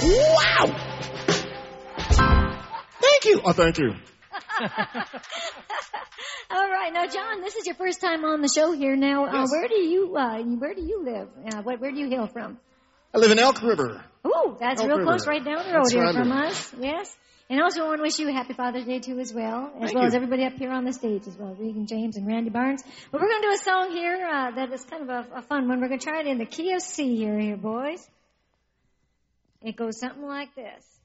Wow! Thank you. Oh, thank you. All right, now, John, this is your first time on the show here. Now, Yes. where do you live? Where do you hail from? I live in Elk River. Ooh, that's Elk real River. close, right down the road That's here right. from us. Yes. And also, I want to wish you a happy Father's Day, too, as well Thank as you. everybody up here on the stage as well, Regan James and Randy Barnes. But we're going to do a song here that is kind of a fun one. We're going to try it in the key of C here, boys. It goes something like this.